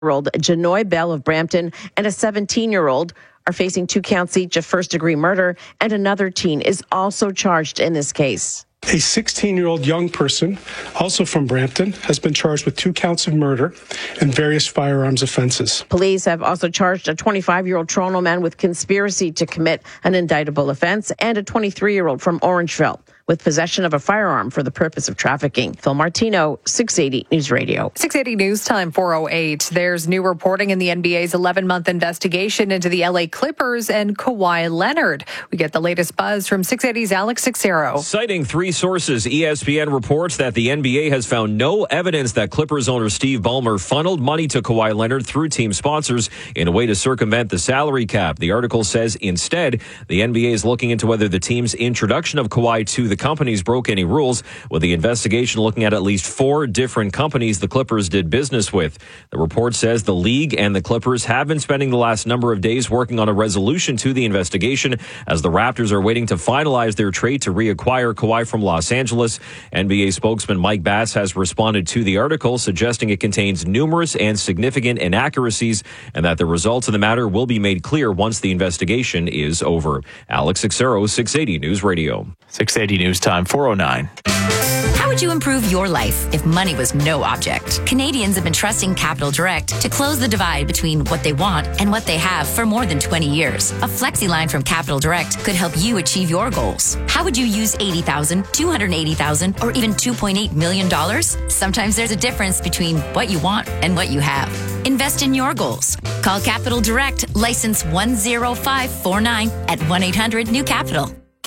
Janoy Bell of Brampton and a 17-year-old are facing 2 counts each of first-degree murder, and another teen is also charged in this case. A 16-year-old young person, also from Brampton, has been charged with 2 counts of murder and various firearms offenses. Police have also charged a 25-year-old Toronto man with conspiracy to commit an indictable offense and a 23-year-old from Orangeville with possession of a firearm for the purpose of trafficking. Phil Martino, 680 News Radio. 680 News Time, 4:08. There's new reporting in the NBA's 11-month investigation into the LA Clippers and Kawhi Leonard. We get the latest buzz from 680's Alex Sixero. Citing 3 sources, ESPN reports that the NBA has found no evidence that Clippers owner Steve Ballmer funneled money to Kawhi Leonard through team sponsors in a way to circumvent the salary cap. The article says instead, the NBA is looking into whether the team's introduction of Kawhi to the companies broke any rules, with the investigation looking at least 4 different companies the Clippers did business with. The report says the league and the Clippers have been spending the last number of days working on a resolution to the investigation as the Raptors are waiting to finalize their trade to reacquire Kawhi from Los Angeles. NBA spokesman Mike Bass has responded to the article, suggesting it contains numerous and significant inaccuracies and that the results of the matter will be made clear once the investigation is over. Alex Sixero, 680 News Radio. 680 News Time, 4:09. How would you improve your life if money was no object? Canadians have been trusting Capital Direct to close the divide between what they want and what they have for more than 20 years. A flexi line from Capital Direct could help you achieve your goals. How would you use $80,000, $280,000, or even $2.8 million? Sometimes there's a difference between what you want and what you have. Invest in your goals. Call Capital Direct, license 10549 at 1-800-NEW-CAPITAL.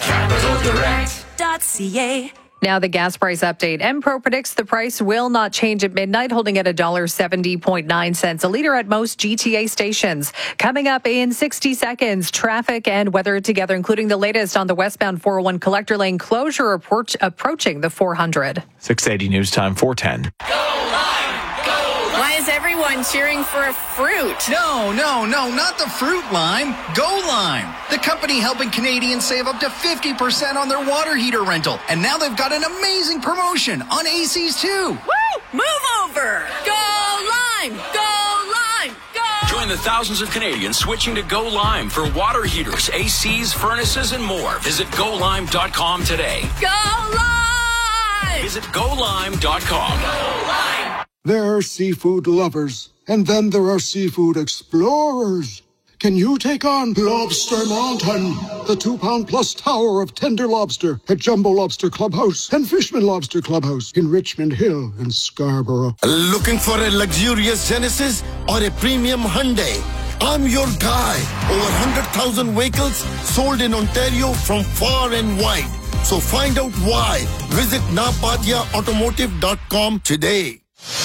CapitalDirect.ca. Now the gas price update. Empro predicts the price will not change at midnight, holding at $1.70.9 a liter at most GTA stations. Coming up in 60 seconds, traffic and weather together, including the latest on the westbound 401 collector lane closure approaching the 400. 680 News Time, 4:10. Why is everyone cheering for a fruit? No, not the fruit lime. Go Lime, the company helping Canadians save up to 50% on their water heater rental. And now they've got an amazing promotion on ACs too. Woo! Move over! Go Lime! Go Lime! Go! Join the thousands of Canadians switching to Go Lime for water heaters, ACs, furnaces, and more. Visit GoLime.com today. Go Lime! Visit GoLime.com. Go Lime! There are seafood lovers, and then there are seafood explorers. Can you take on Lobster Mountain, the 2-pound-plus tower of tender lobster at Jumbo Lobster Clubhouse and Fishman Lobster Clubhouse in Richmond Hill and Scarborough? Looking for a luxurious Genesis or a premium Hyundai? I'm your guy. Over 100,000 vehicles sold in Ontario from far and wide. So find out why. Visit napatiaautomotive.com today.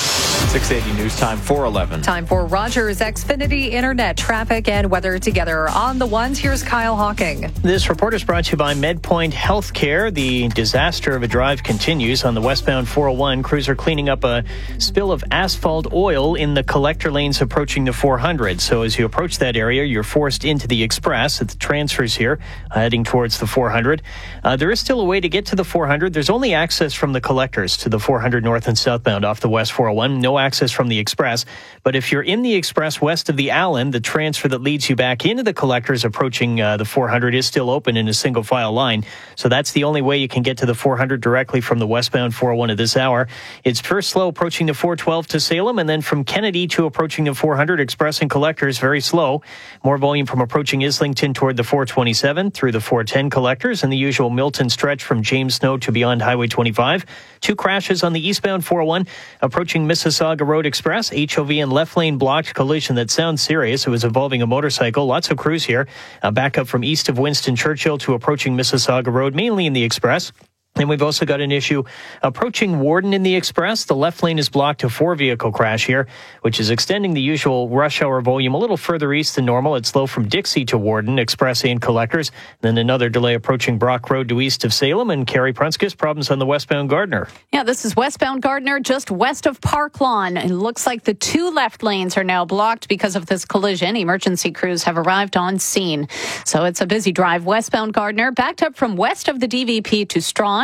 680 News Time, 4:11. Time for Rogers Xfinity Internet traffic and weather together. On the ones, here's Kyle Hawking. This report is brought to you by MedPoint Healthcare. The disaster of a drive continues on the westbound 401. Crews are cleaning up a spill of asphalt oil in the collector lanes approaching the 400. So as you approach that area, you're forced into the express at the transfers here, heading towards the 400. There is still a way to get to the 400. There's only access from the collectors to the 400 north and southbound off the West 401. No access from the express. But if you're in the express west of the Allen, the transfer that leads you back into the collectors approaching the 400 is still open in a single file line. So that's the only way you can get to the 400 directly from the westbound 401 at this hour. It's first slow approaching the 412 to Salem, and then from Kennedy to approaching the 400 express and collectors, very slow. More volume from approaching Islington toward the 427 through the 410 collectors and the usual Milton stretch from James Snow to beyond Highway 25. 2 crashes on the eastbound 401 approaching Mississauga Road Express. HOV and left lane blocked collision that sounds serious. It was involving a motorcycle. Lots of crews here. Back up from east of Winston Churchill to approaching Mississauga Road, mainly in the express. And we've also got an issue approaching Warden in the express. The left lane is blocked. A 4-vehicle crash here, which is extending the usual rush hour volume a little further east than normal. It's slow from Dixie to Warden, express and collectors. Then another delay approaching Brock Road to east of Salem. And Carrie Prunskis, problems on the westbound Gardner. Yeah, this is westbound Gardner, just west of Park Lawn. It looks like the 2 left lanes are now blocked because of this collision. Emergency crews have arrived on scene. So it's a busy drive westbound Gardner, backed up from west of the DVP to Strawn.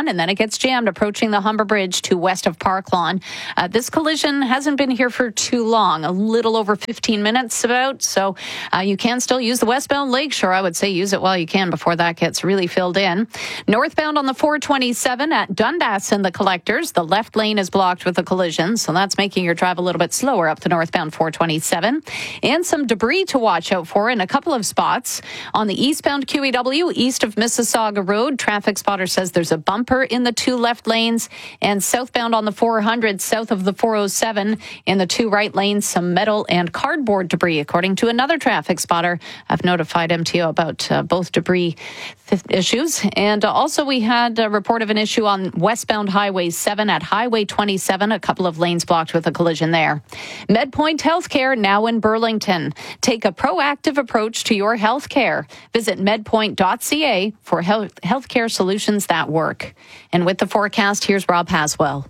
on, and then it gets jammed approaching the Humber Bridge to west of Park Lawn. This collision hasn't been here for too long, a little over 15 minutes about, so you can still use the westbound Lakeshore. I would say use it while you can before that gets really filled in. Northbound on the 427 at Dundas and the Collectors, the left lane is blocked with a collision, so that's making your drive a little bit slower up the northbound 427. And some debris to watch out for in a couple of spots. On the eastbound QEW, east of Mississauga Road, traffic spotter says there's a bumper in the two left lanes, and southbound on the 400, south of the 407, in the two right lanes, some metal and cardboard debris. According to another traffic spotter, I've notified MTO about both debris issues. And also we had a report of an issue on westbound Highway 7 at Highway 27, a couple of lanes blocked with a collision there. MedPoint Healthcare now in Burlington. Take a proactive approach to your health care. Visit medpoint.ca for healthcare solutions that work. And with the forecast, here's Rob Haswell.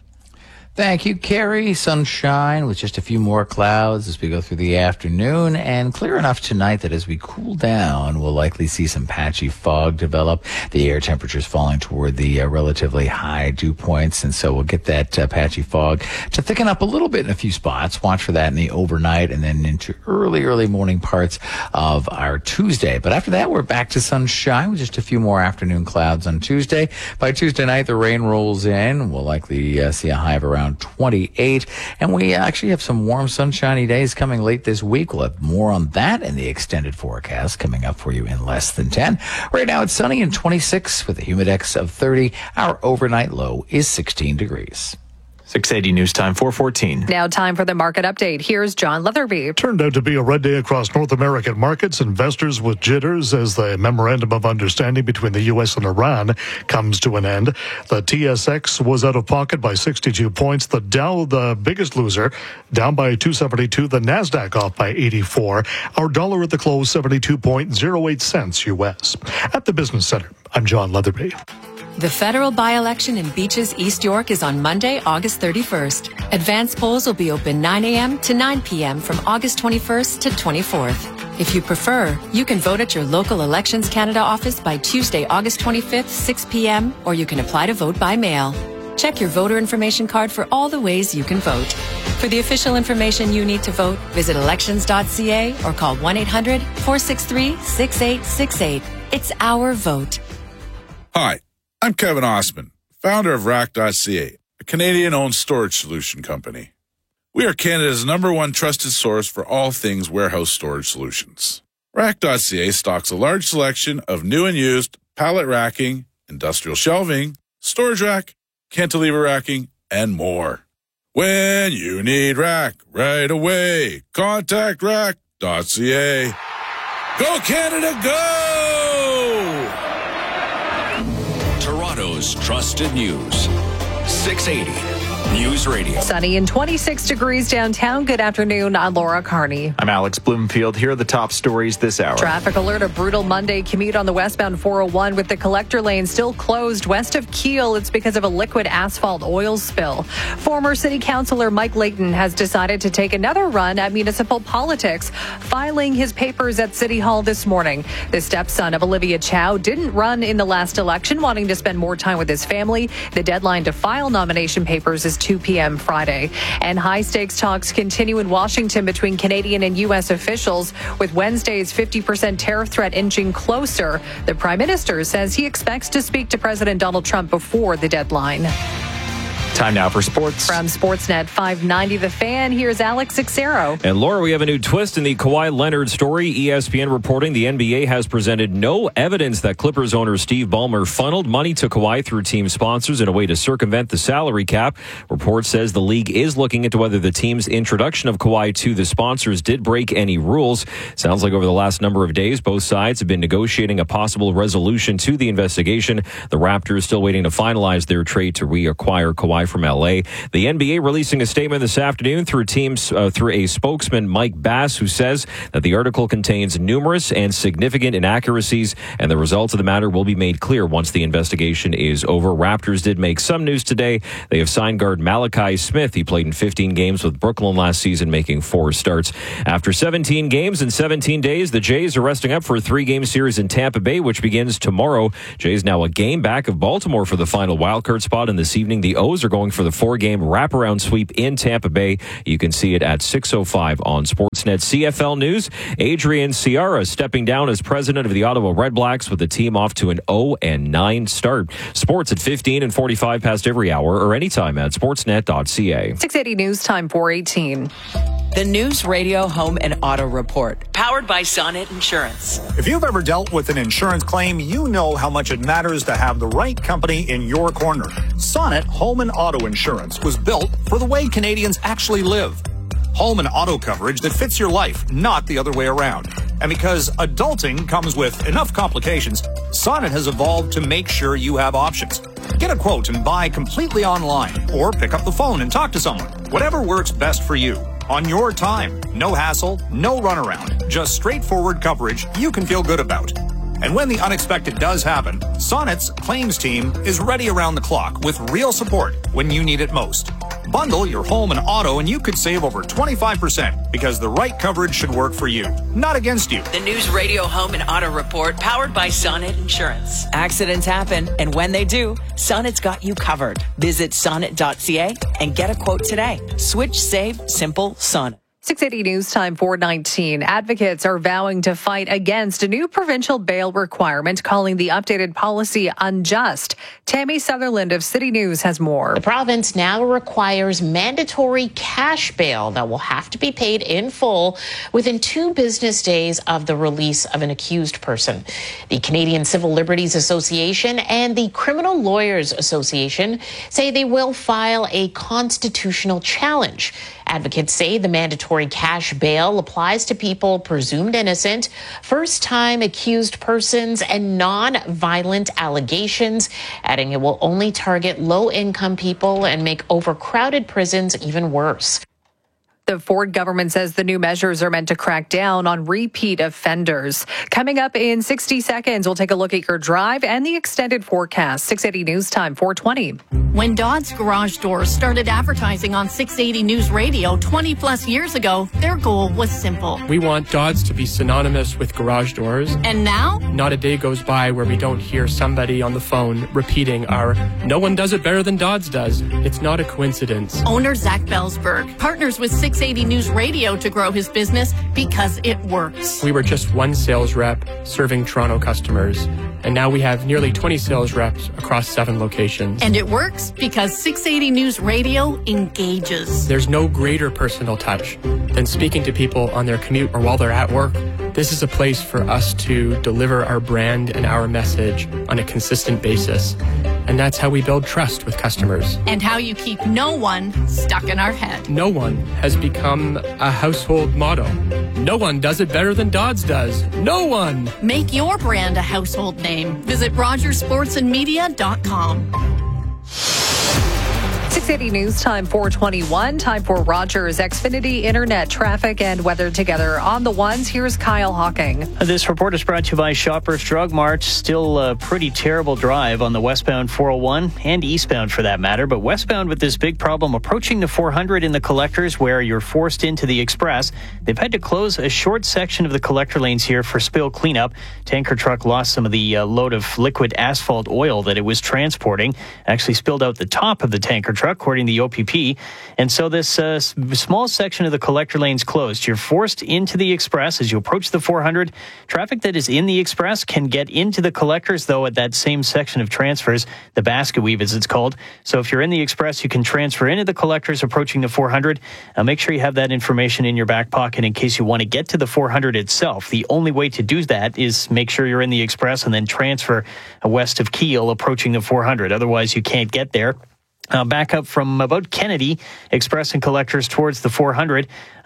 Thank you, Carrie. Sunshine with just a few more clouds as we go through the afternoon, and clear enough tonight that as we cool down, we'll likely see some patchy fog develop. The air temperatures falling toward the relatively high dew points, and so we'll get that patchy fog to thicken up a little bit in a few spots. Watch for that in the overnight and then into early morning parts of our Tuesday. But after that, we're back to sunshine with just a few more afternoon clouds on Tuesday. By Tuesday night, the rain rolls in. We'll likely see a high of around 28, and we actually have some warm, sunshiny days coming late this week. We'll have more on that in the extended forecast coming up for you in less than 10. Right now, it's sunny and 26 with a humidex of 30. Our overnight low is 16 degrees. 680 News Time 414. Now time for the market update. Here's John Leatherby. Turned out to be a red day across North American markets. Investors with jitters as the memorandum of understanding between the U.S. and Iran comes to an end. The TSX was out of pocket by 62 points. The Dow, the biggest loser, down by 272. The NASDAQ off by 84. Our dollar at the close, 72.08 cents U.S. At the Business Center, I'm John Leatherby. The federal by-election in Beaches, East York is on Monday, August 31st. Advance polls will be open 9 a.m. to 9 p.m. from August 21st to 24th. If you prefer, you can vote at your local Elections Canada office by Tuesday, August 25th, 6 p.m., or you can apply to vote by mail. Check your voter information card for all the ways you can vote. For the official information you need to vote, visit elections.ca or call 1-800-463-6868. It's our vote. Hi. I'm Kevin Osman, founder of Rack.ca, a Canadian-owned storage solution company. We are Canada's #1 trusted source for all things warehouse storage solutions. Rack.ca stocks a large selection of new and used pallet racking, industrial shelving, storage rack, cantilever racking, and more. When you need rack right away, contact Rack.ca. Go Canada, go! Toronto's trusted news. 680 News Radio. Sunny and 26 degrees downtown. Good afternoon. I'm Laura Carney. I'm Alex Bloomfield. Here are the top stories this hour. Traffic alert, a brutal Monday commute on the westbound 401 with the collector lane still closed west of Keele. It's because of a liquid asphalt oil spill. Former city councilor Mike Layton has decided to take another run at municipal politics, filing his papers at City Hall this morning. The stepson of Olivia Chow didn't run in the last election, wanting to spend more time with his family. The deadline to file nomination papers is 2 p.m. Friday. And high-stakes talks continue in Washington between Canadian and U.S. officials, with Wednesday's 50% tariff threat inching closer. The Prime Minister says he expects to speak to President Donald Trump before the deadline. Time now for sports. From Sportsnet 590 The Fan, here's Alex Xero. And Laura, we have a new twist in the Kawhi Leonard story. ESPN reporting the NBA has presented no evidence that Clippers owner Steve Ballmer funneled money to Kawhi through team sponsors in a way to circumvent the salary cap. Report says the league is looking into whether the team's introduction of Kawhi to the sponsors did break any rules. Sounds like over the last number of days, both sides have been negotiating a possible resolution to the investigation. The Raptors still waiting to finalize their trade to reacquire Kawhi live from LA. The NBA releasing a statement this afternoon through a spokesman, Mike Bass, who says that the article contains numerous and significant inaccuracies, and the results of the matter will be made clear once the investigation is over. Raptors did make some news today. They have signed guard Malachi Smith. He played in 15 games with Brooklyn last season, making 4 starts. After 17 games in 17 days, the Jays are resting up for a 3-game series in Tampa Bay, which begins tomorrow. Jays now a game back of Baltimore for the final wildcard spot, and this evening the O's are going for the 4-game wraparound sweep in Tampa Bay. You can see it at 6:05 on Sportsnet. CFL news, Adrian Ciara stepping down as president of the Ottawa Redblacks with the team off to an 0-9 start. Sports at 15 and 45 past every hour or anytime at sportsnet.ca. 680 News Time 418. The News Radio Home and Auto Report, powered by Sonnet Insurance. If you've ever dealt with an insurance claim, you know how much it matters to have the right company in your corner. Sonnet Home and Auto Insurance was built for the way Canadians actually live. Home and auto coverage that fits your life, not the other way around. And because adulting comes with enough complications, Sonnet has evolved to make sure you have options. Get a quote and buy completely online, or pick up the phone and talk to someone. Whatever works best for you. On your time. No hassle, no runaround. Just straightforward coverage you can feel good about. And when the unexpected does happen, Sonnet's claims team is ready around the clock with real support when you need it most. Bundle your home and auto and you could save over 25% because the right coverage should work for you, not against you. The News Radio Home and Auto Report, powered by Sonnet Insurance. Accidents happen, and when they do, Sonnet's got you covered. Visit sonnet.ca and get a quote today. Switch, save, simple, Sonnet. 680 News Time 419. Advocates are vowing to fight against a new provincial bail requirement, calling the updated policy unjust. Tammy Sutherland of City News has more. The province now requires mandatory cash bail that will have to be paid in full within 2 business days of the release of an accused person. The Canadian Civil Liberties Association and the Criminal Lawyers Association say they will file a constitutional challenge. Advocates say the mandatory cash bail applies to people presumed innocent, first-time accused persons, and non-violent allegations, adding it will only target low-income people and make overcrowded prisons even worse. The Ford government says the new measures are meant to crack down on repeat offenders. Coming up in 60 seconds, we'll take a look at your drive and the extended forecast. 680 News Time 420. When Dodds Garage Doors started advertising on 680 News Radio 20 plus years ago, their goal was simple. We want Dodds to be synonymous with garage doors. And now? Not a day goes by where we don't hear somebody on the phone repeating our "no one does it better than Dodds does." It's not a coincidence. Owner Zach Belsberg partners with 680 News Radio to grow his business because it works. We were just one sales rep serving Toronto customers, and now we have nearly 20 sales reps across 7 locations. And it works because 680 News Radio engages. There's no greater personal touch than speaking to people on their commute or while they're at work. This is a place for us to deliver our brand and our message on a consistent basis. And that's how we build trust with customers. And how you keep no one stuck in our head. No one has become a household motto. No one does it better than Dodds does. No one. Make your brand a household name. Visit RogersSportsandMedia.com. 680 News Time 421. Time for Rogers Xfinity Internet traffic and weather together on the ones. Here's Kyle Hawking. This report is brought to you by Shoppers Drug Mart. Still a pretty terrible drive on the westbound 401 and eastbound for that matter. But westbound with this big problem approaching the 400 in the collectors where you're forced into the express. They've had to close a short section of the collector lanes here for spill cleanup. Tanker truck lost some of the load of liquid asphalt oil that it was transporting. Actually spilled out the top of the tanker truck, according to the OPP. And so this small section of the collector lanes closed. You're forced into the express as you approach the 400. Traffic that is in the express can get into the collectors, though, at that same section of transfers, the basket weave as it's called. So if you're in the express, you can transfer into the collectors approaching the 400. Make sure you have that information in your back pocket in case you want to get to the 400 itself. The only way to do that is make sure you're in the express and then transfer west of Kiel approaching the 400. Otherwise, you can't get there. Back up from about Kennedy, express and collectors towards the 400.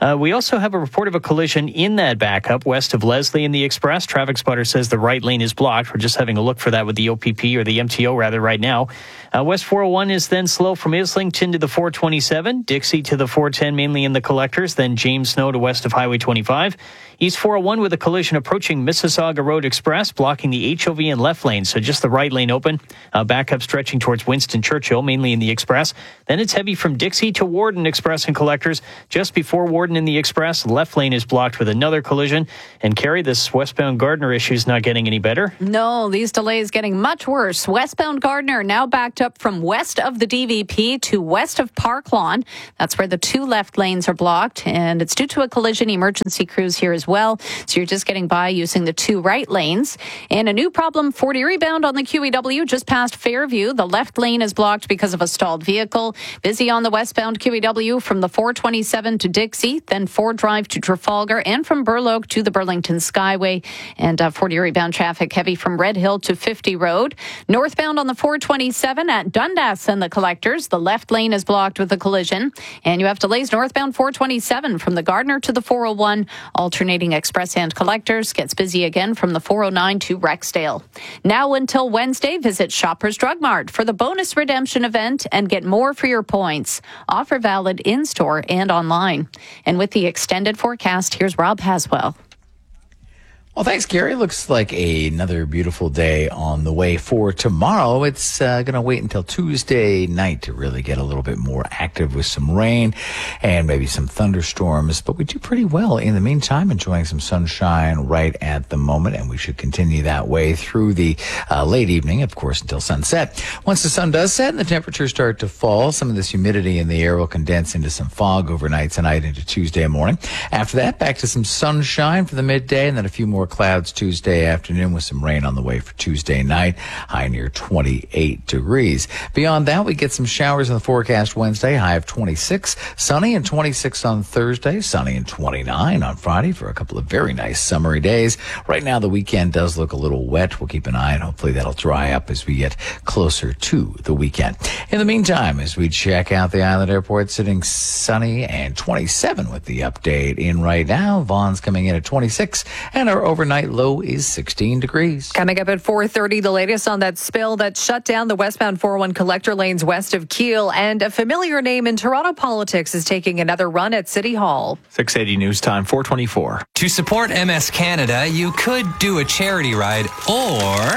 We also have a report of a collision in that backup west of Leslie in the Express. Traffic spotter says the right lane is blocked. We're just having a look for that with the OPP or the MTO rather right now. West 401 is then slow from Islington to the 427, Dixie to the 410 mainly in the collectors, then James Snow to west of Highway 25. East 401 with a collision approaching Mississauga Road Express, blocking the HOV and left lane, so just the right lane open. Backup stretching towards Winston Churchill, mainly in the Express. Then it's heavy from Dixie to Warden Express and collectors. Just before Warden in the Express, left lane is blocked with another collision. And Carrie, this westbound Gardner issue is not getting any better. No, these delays getting much worse. Westbound Gardner now backed up from west of the DVP to west of Park Lawn. That's where the two left lanes are blocked, and it's due to a collision. Emergency crews here as well, so you're just getting by using the two right lanes. And a new problem, Fort Erie bound on the QEW just past Fairview. The left lane is blocked because of a stalled vehicle. Busy on the westbound QEW from the 427 to Dixie, then Ford Drive to Trafalgar, and from Burloak to the Burlington Skyway. And Fort Erie bound traffic heavy from Red Hill to 50 Road. Northbound on the 427 at Dundas and the collectors, the left lane is blocked with a collision. And you have delays northbound 427 from the Gardner to the 401, alternating express and collectors. Gets busy again from the 409 to Rexdale. Now until Wednesday, visit Shoppers Drug Mart for the bonus redemption event and get more for your points. Offer valid in-store and online. And with the extended forecast, here's Rob Haswell. Well, thanks, Gary. Looks like another beautiful day on the way for tomorrow. It's going to wait until Tuesday night to really get a little bit more active with some rain and maybe some thunderstorms. But we do pretty well in the meantime, enjoying some sunshine right at the moment. And we should continue that way through the late evening, of course, until sunset. Once the sun does set and the temperatures start to fall, some of this humidity in the air will condense into some fog overnight tonight into Tuesday morning. After that, back to some sunshine for the midday and then a few more clouds Tuesday afternoon with some rain on the way for Tuesday night, high near 28 degrees. Beyond that, we get some showers in the forecast Wednesday, high of 26, sunny and 26 on Thursday, sunny and 29 on Friday for a couple of very nice summery days. Right now, the weekend does look a little wet. We'll keep an eye and hopefully that'll dry up as we get closer to the weekend. In the meantime, as we check out the Island Airport, sitting sunny and 27 with the update in right now. Vaughan's coming in at 26 and our overnight low is 16 degrees. Coming up at 4:30, the latest on that spill that shut down the westbound 401 collector lanes west of Keele. And a familiar name in Toronto politics is taking another run at City Hall. 680 News Time, 424. To support MS Canada, you could do a charity ride or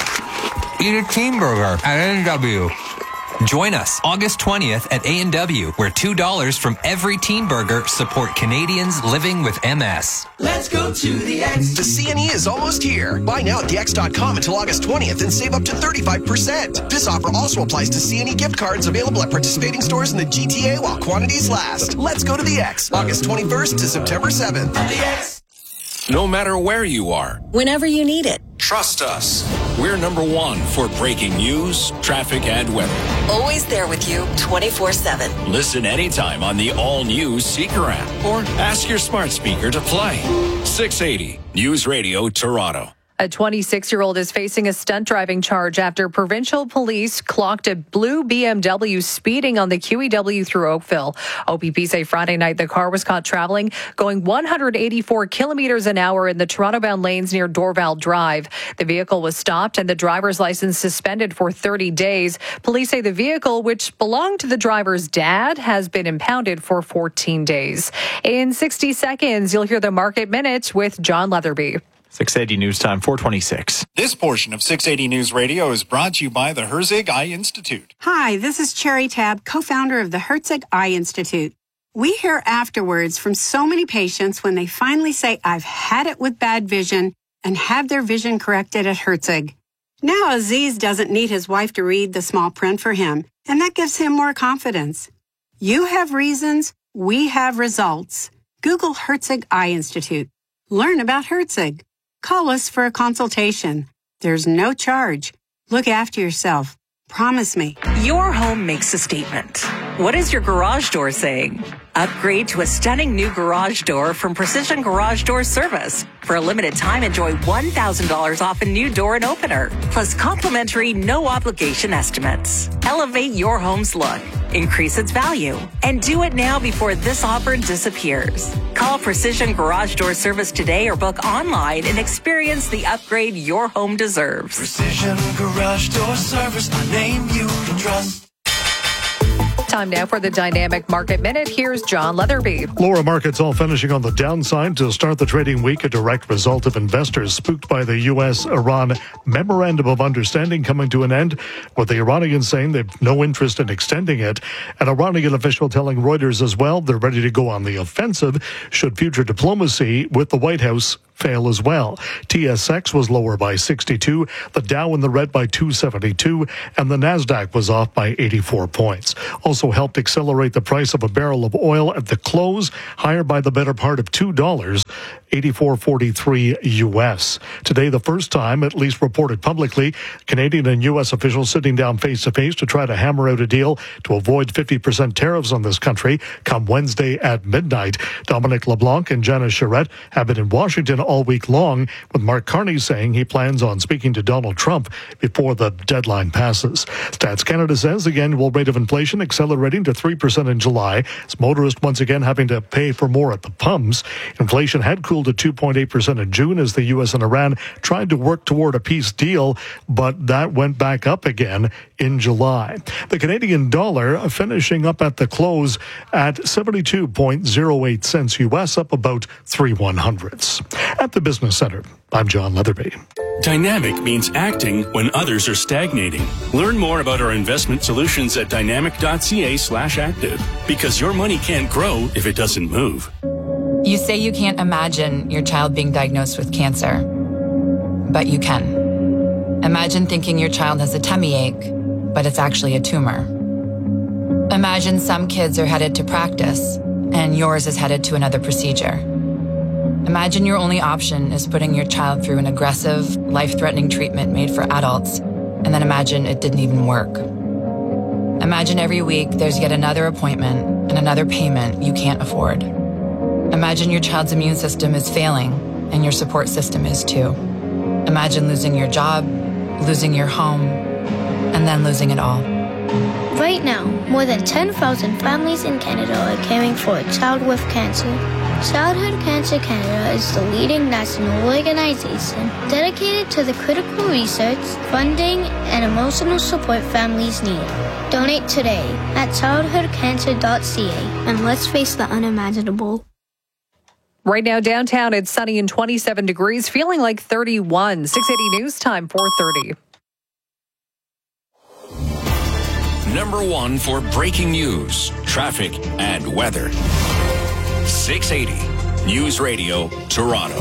eat a team burger at A&W. Join us August 20th at A&W, where $2 from every teen burger support Canadians living with MS. Let's go to the X. The CNE is almost here. Buy now at thex.com until August 20th and save up to 35%. This offer also applies to CNE gift cards available at participating stores in the GTA while quantities last. Let's go to the X, August 21st to September 7th. The X. No matter where you are, Whenever you need it. trust us. We're number one for breaking news, traffic, and weather. Always there with you 24/7. Listen anytime on the all-new Seeker app or ask your smart speaker to play. 680 News Radio Toronto. A 26-year-old is facing a stunt driving charge after provincial police clocked a blue BMW speeding on the QEW through Oakville. OPP say Friday night the car was caught traveling, going 184 kilometers an hour in the Toronto-bound lanes near Dorval Drive. The vehicle was stopped and the driver's license suspended for 30 days. Police say the vehicle, which belonged to the driver's dad, has been impounded for 14 days. In 60 seconds, you'll hear the Market Minute with John Leatherby. 680 News Time, 426. This portion of 680 News Radio is brought to you by the Herzig Eye Institute. Hi, this is Cherry Tab, co-founder of the Herzig Eye Institute. We hear afterwards from so many patients when they finally say, I've had it with bad vision, and have their vision corrected at Herzig. Now Aziz doesn't need his wife to read the small print for him, and that gives him more confidence. You have reasons, we have results. Google Herzig Eye Institute. Learn about Herzig. Call us for a consultation. There's no charge. Look after yourself. Promise me. Your home makes a statement. What is your garage door saying? Upgrade to a stunning new garage door from Precision Garage Door Service. For a limited time, enjoy $1,000 off a new door and opener, plus complimentary, no-obligation estimates. Elevate your home's look, increase its value, and do it now before this offer disappears. Call Precision Garage Door Service today or book online and experience the upgrade your home deserves. Precision Garage Door Service, a name you can trust. Time now for the Dynamic Market Minute. Here's John Leatherby. Lower markets all finishing on the downside to start the trading week, a direct result of investors spooked by the U.S.-Iran Memorandum of Understanding coming to an end, with the Iranians saying they've no interest in extending it. An Iranian official telling Reuters as well they're ready to go on the offensive should future diplomacy with the White House fail as well. TSX was lower by 62, the Dow in the red by 272, and the Nasdaq was off by 84 points. Also helped accelerate the price of a barrel of oil at the close, higher by the better part of $2, 84.43 U.S. Today, the first time, at least reported publicly, Canadian and U.S. officials sitting down face-to-face to try to hammer out a deal to avoid 50% tariffs on this country come Wednesday at midnight. Dominic LeBlanc and Janice Charette have been in Washington all week long, with Mark Carney saying he plans on speaking to Donald Trump before the deadline passes. Stats Canada says the annual rate of inflation accelerating to 3% in July, as motorists once again having to pay for more at the pumps. Inflation had cooled to 2.8% in June as the U.S. and Iran tried to work toward a peace deal, but that went back up again in July. The Canadian dollar finishing up at the close at 72.08 cents U.S., up about 3/100ths. At the Business Center, I'm John Leatherby. Dynamic means acting when others are stagnating. Learn more about our investment solutions at dynamic.ca/active, because your money can't grow if it doesn't move. You say you can't imagine your child being diagnosed with cancer, but you can. Imagine thinking your child has a tummy ache, but it's actually a tumor. Imagine some kids are headed to practice, and yours is headed to another procedure. Imagine your only option is putting your child through an aggressive, life-threatening treatment made for adults, and then imagine it didn't even work. Imagine every week there's yet another appointment and another payment you can't afford. Imagine your child's immune system is failing, and your support system is too. Imagine losing your job, losing your home, and then losing it all. Right now, more than 10,000 families in Canada are caring for a child with cancer. Childhood Cancer Canada is the leading national organization dedicated to the critical research, funding, and emotional support families need. Donate today at childhoodcancer.ca and let's face the unimaginable. Right now, downtown, it's sunny and 27 degrees, feeling like 31. 680 News Time, 4:30. Number one for breaking news, traffic, and weather. 680 News Radio, Toronto.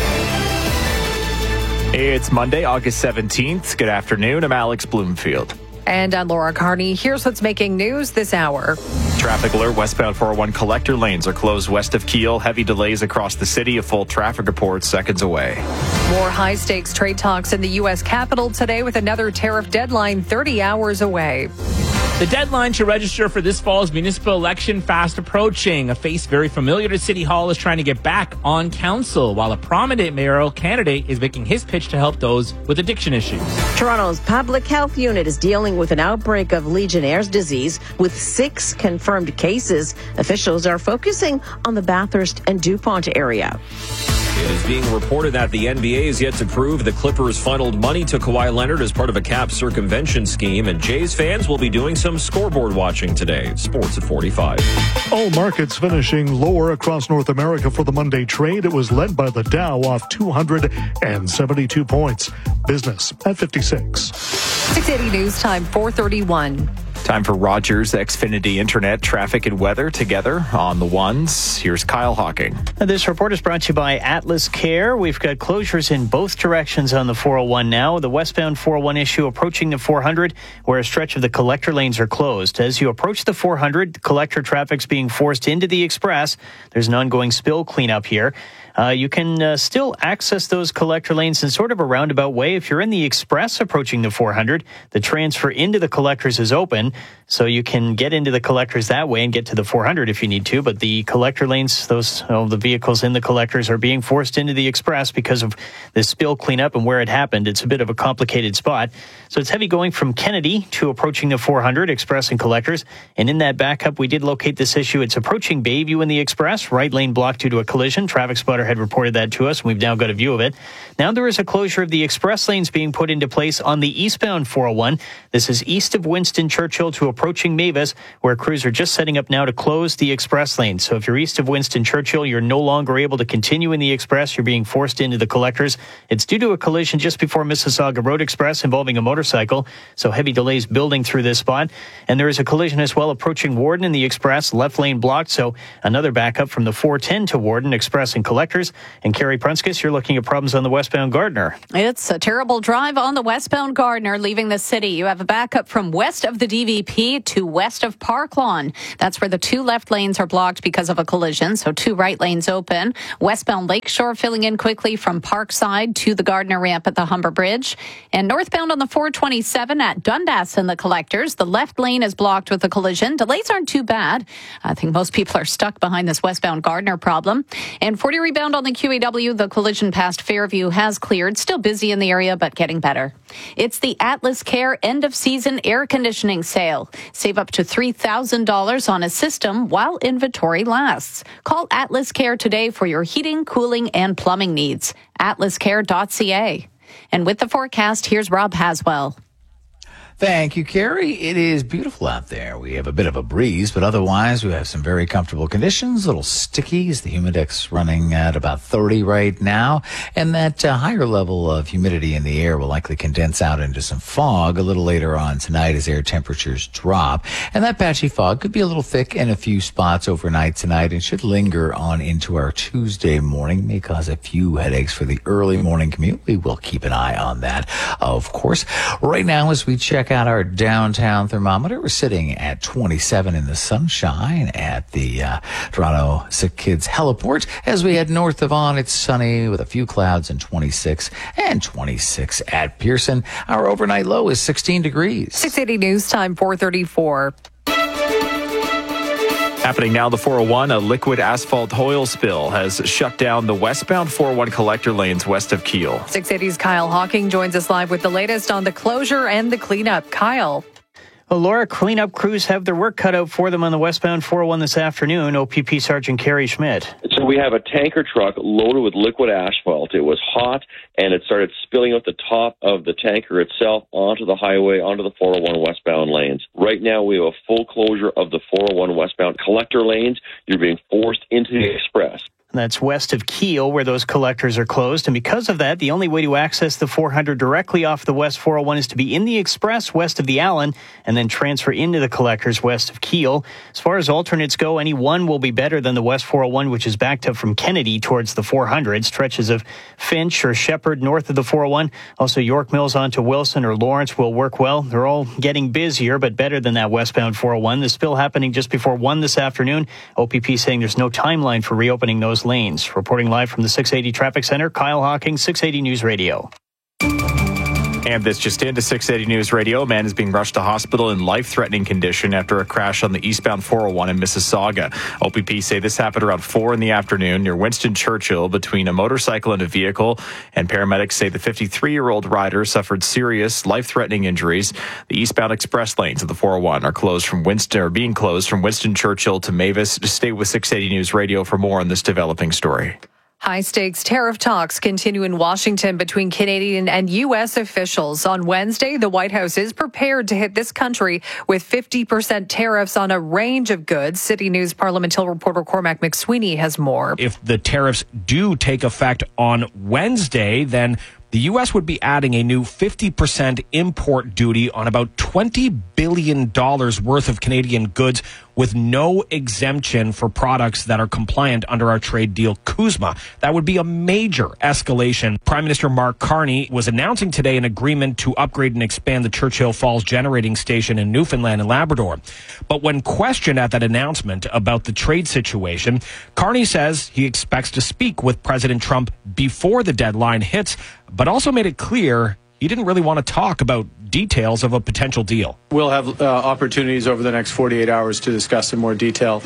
It's Monday, August 17th. Good afternoon. I'm Alex Bloomfield. And I'm Laura Carney. Here's what's making news this hour. Traffic alert. Westbound 401 collector lanes are closed west of Kiel. Heavy delays across the city. A full traffic report seconds away. More high-stakes trade talks in the U.S. Capitol today with another tariff deadline 30 hours away. The deadline to register for this fall's municipal election fast approaching. A face very familiar to City Hall is trying to get back on council, while a prominent mayoral candidate is making his pitch to help those with addiction issues. Toronto's public health unit is dealing with an outbreak of Legionnaire's disease with 6 confirmed cases. Officials are focusing on the Bathurst and DuPont area. It is being reported that the NBA is yet to prove the Clippers funneled money to Kawhi Leonard as part of a cap circumvention scheme, and Jays fans will be doing some scoreboard watching today. Sports at 45. All markets finishing lower across North America for the Monday trade. It was led by the Dow off 272 points. Business at 56. 680 News Time, 4:31. Time for Rogers Xfinity Internet traffic and weather together on the ones. Here's Kyle Hawking. This report is brought to you by Atlas Care. We've got closures in both directions on the 401 now. The westbound 401 issue approaching the 400, where a stretch of the collector lanes are closed. As you approach the 400, the collector traffic's being forced into the express. There's an ongoing spill cleanup here. You can still access those collector lanes in sort of a roundabout way. If you're in the express approaching the 400, the transfer into the collectors is open. So you can get into the collectors that way and get to the 400 if you need to. But the collector lanes, the vehicles in the collectors are being forced into the express because of this spill cleanup and where it happened. It's a bit of a complicated spot. So it's heavy going from Kennedy to approaching the 400 express and collectors. And in that backup, we did locate this issue. It's approaching Bayview in the express, right lane blocked due to a collision. Traffic Spotter had reported that to us, and we've now got a view of it. Now there is a closure of the express lanes being put into place on the eastbound 401. This is east of Winston Churchill to approaching Mavis, where crews are just setting up now to close the express lane. So if you're east of Winston Churchill, you're no longer able to continue in the express. You're being forced into the collectors. It's due to a collision just before Mississauga Road Express involving a motorcycle. So heavy delays building through this spot. And there is a collision as well approaching Warden in the express, left lane blocked. So another backup from the 410 to Warden, express and collectors. And Carrie Prunskis, you're looking at problems on the westbound Gardner. It's a terrible drive on the westbound Gardner leaving the city. You have a backup from west of the DVP to west of Park Lawn. That's where the 2 left lanes are blocked because of a collision, so 2 right lanes open. Westbound Lakeshore filling in quickly from Parkside to the Gardner ramp at the Humber Bridge. And northbound on the 427 at Dundas and the collectors, the left lane is blocked with a collision. Delays aren't too bad. I think most people are stuck behind this westbound Gardner problem. And 40 rebound on the QEW, the collision past Fairview has cleared. Still busy in the area, but getting better. It's the Atlas Care end of season air conditioning sale. Save up to $3,000 on a system while inventory lasts. Call Atlas Care today for your heating, cooling, and plumbing needs. atlascare.ca. And with the forecast, here's Rob Haswell. Thank you, Carrie. It is beautiful out there. We have a bit of a breeze, but otherwise we have some very comfortable conditions. A little sticky as the humidex running at about 30 right now. And that higher level of humidity in the air will likely condense out into some fog a little later on tonight as air temperatures drop. And that patchy fog could be a little thick in a few spots overnight tonight and should linger on into our Tuesday morning. May cause a few headaches for the early morning commute. We will keep an eye on that, of course. Right now, as we check out our downtown thermometer, we're sitting at 27 in the sunshine at the Toronto Sick Kids Heliport. As we head north of on, it's sunny with a few clouds and 26 at Pearson. Our overnight low is 16 degrees. 680 News Time, 4:34. Happening now, the 401, a liquid asphalt oil spill has shut down the westbound 401 collector lanes west of Kiel. 680's Kyle Hawking joins us live with the latest on the closure and the cleanup. Kyle. Well, Laura, cleanup crews have their work cut out for them on the westbound 401 this afternoon. OPP Sergeant Kerry Schmidt. So we have a tanker truck loaded with liquid asphalt. It was hot, and it started spilling out the top of the tanker itself onto the highway, onto the 401 westbound lanes. Right now, we have a full closure of the 401 westbound collector lanes. You're being forced into the express. That's west of Kiel, where those collectors are closed. And because of that, the only way to access the 400 directly off the West 401 is to be in the express west of the Allen and then transfer into the collectors west of Kiel. As far as alternates go, any one will be better than the West 401, which is backed up from Kennedy towards the 400. Stretches of Finch or Shepherd north of the 401. Also, York Mills onto Wilson or Lawrence will work well. They're all getting busier, but better than that westbound 401. The spill happening just before 1 this afternoon. OPP saying there's no timeline for reopening those lanes. Reporting live from the 680 Traffic Center, Kyle Hawking, 680 News Radio. And this just into 680 News Radio. A man is being rushed to hospital in life-threatening condition after a crash on the eastbound 401 in Mississauga. OPP say this happened around 4 in the afternoon near Winston Churchill between a motorcycle and a vehicle. And paramedics say the 53-year-old rider suffered serious life-threatening injuries. The eastbound express lanes of the 401 are closed from Winston, or being closed from Winston Churchill to Mavis. Just stay with 680 News Radio for more on this developing story. High-stakes tariff talks continue in Washington between Canadian and U.S. officials. On Wednesday, the White House is prepared to hit this country with 50% tariffs on a range of goods. City News Parliament Hill reporter Cormac McSweeney has more. If the tariffs do take effect on Wednesday, then the U.S. would be adding a new 50% import duty on about $20 billion worth of Canadian goods with no exemption for products that are compliant under our trade deal, CUSMA. That would be a major escalation. Prime Minister Mark Carney was announcing today an agreement to upgrade and expand the Churchill Falls generating station in Newfoundland and Labrador. But when questioned at that announcement about the trade situation, Carney says he expects to speak with President Trump before the deadline hits, but also made it clear he didn't really want to talk about details of a potential deal. We'll have opportunities over the next 48 hours to discuss in more detail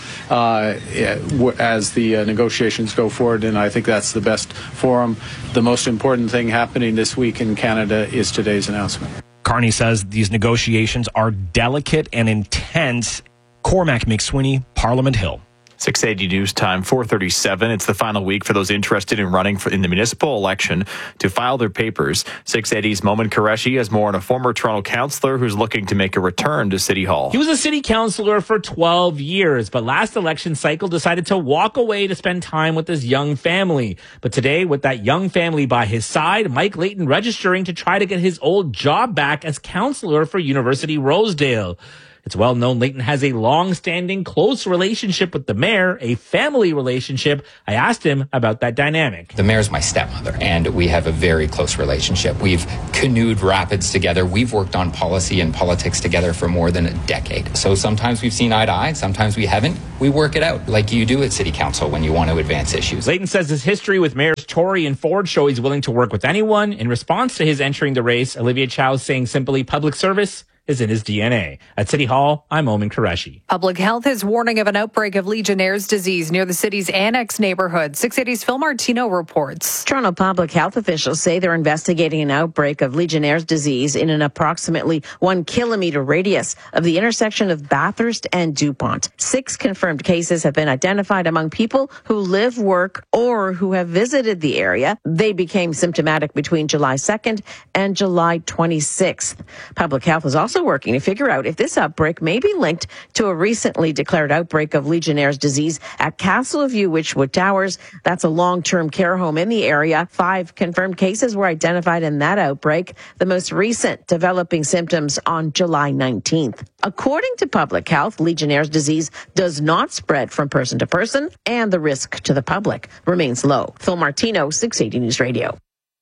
as the negotiations go forward, and I think that's the best forum. The most important thing happening this week in Canada is today's announcement. Carney says these negotiations are delicate and intense. Cormac McSweeney, Parliament Hill. 680 News Time, 4:37. It's the final week for those interested in running in the municipal election to file their papers. 680's Momin Qureshi has more on a former Toronto councillor who's looking to make a return to City Hall. He was a city councillor for 12 years, but last election cycle decided to walk away to spend time with his young family. But today, with that young family by his side, Mike Layton registering to try to get his old job back as councillor for University Rosedale. It's well known Layton has a long-standing close relationship with the mayor, a family relationship. I asked him about that dynamic. The mayor's my stepmother, and we have a very close relationship. We've canoed rapids together. We've worked on policy and politics together for more than a decade. So sometimes we've seen eye to eye, sometimes we haven't. We work it out like you do at City Council when you want to advance issues. Layton says his history with mayors Tory and Ford show he's willing to work with anyone. In response to his entering the race, Olivia Chow saying simply public service is in his DNA. At City Hall, I'm Momin Qureshi. Public Health is warning of an outbreak of Legionnaire's disease near the city's Annex neighborhood. 680's Phil Martino reports. Toronto public health officials say they're investigating an outbreak of Legionnaire's disease in an approximately 1 kilometer radius of the intersection of Bathurst and DuPont. 6 confirmed cases have been identified among people who live, work, or who have visited the area. They became symptomatic between July 2nd and July 26th. Public health is also working to figure out if this outbreak may be linked to a recently declared outbreak of Legionnaire's disease at Castle View Witchwood Towers. That's a long-term care home in the area. 5 confirmed cases were identified in that outbreak, the most recent developing symptoms on July 19th. According to public health, Legionnaire's disease does not spread from person to person, and the risk to the public remains low. Phil Martino, 680 News Radio.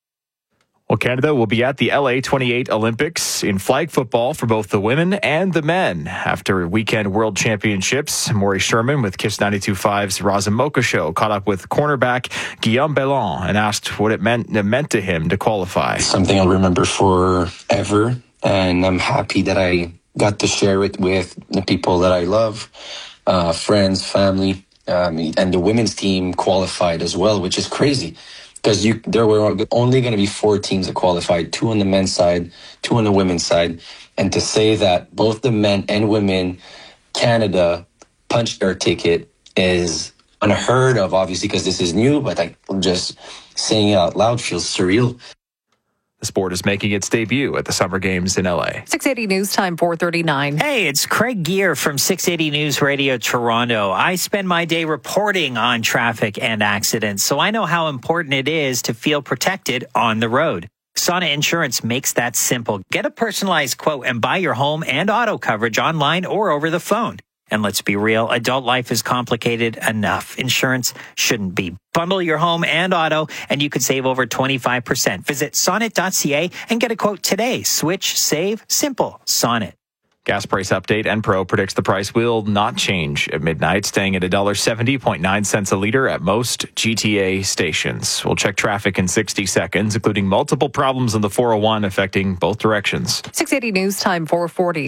Well, Canada will be at the LA 28 Olympics in flag football for both the women and the men. After weekend World Championships, Maury Sherman with Kiss 92.5's Raza Mocha Show caught up with cornerback Guillaume Bellon and asked what it meant to him to qualify. Something I'll remember forever, and I'm happy that I got to share it with the people that I love, friends, family, and the women's team qualified as well, which is crazy. Because there were only going to be 4 teams that qualified, 2 on the men's side, 2 on the women's side. And to say that both the men and women, Canada, punched their ticket is unheard of, obviously, because this is new. But just saying it out loud feels surreal. The sport is making its debut at the Summer Games in LA. 680 News Time, 4:39. Hey, it's Craig Gear from 680 News Radio Toronto. I spend my day reporting on traffic and accidents, so I know how important it is to feel protected on the road. Sonnet Insurance makes that simple. Get a personalized quote and buy your home and auto coverage online or over the phone. And let's be real, adult life is complicated enough. Insurance shouldn't be. Bundle your home and auto, and you could save over 25%. Visit sonnet.ca and get a quote today. Switch, save, simple. Sonnet. Gas price update. Enpro predicts the price will not change at midnight, staying at $1.70.9 a liter at most GTA stations. We'll check traffic in 60 seconds, including multiple problems on the 401 affecting both directions. 680 News Time, 440.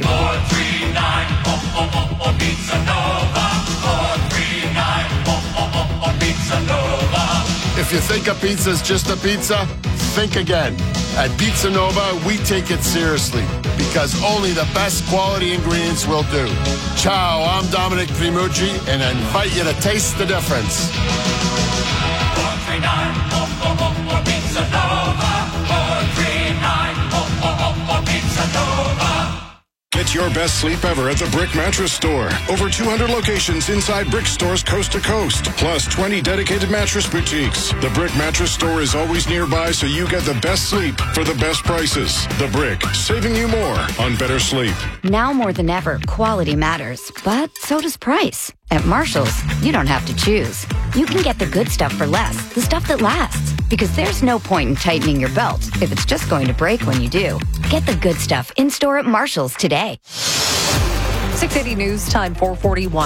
439 Pizza Nova. 439 Pizza Nova. If you think a pizza is just a pizza, think again. At Pizza Nova, we take it seriously because only the best quality ingredients will do. Ciao, I'm Dominic Primucci, and I invite you to taste the difference. 439 Pizza Nova. 439 Pizza Nova. Get your best sleep ever at the Brick Mattress Store. Over 200 locations inside Brick stores coast to coast, plus 20 dedicated mattress boutiques. The Brick Mattress Store is always nearby, so you get the best sleep for the best prices. The Brick, saving you more on better sleep. Now more than ever, quality matters, but so does price. At Marshall's, you don't have to choose. You can get the good stuff for less, the stuff that lasts. Because there's no point in tightening your belt if it's just going to break when you do. Get the good stuff in store at Marshall's today. 680 News Time, 441.